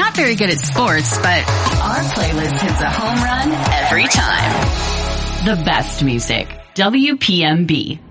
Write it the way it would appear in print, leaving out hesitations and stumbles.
not very good at sports, but our playlist hits a home run every time. The best music. WPMB.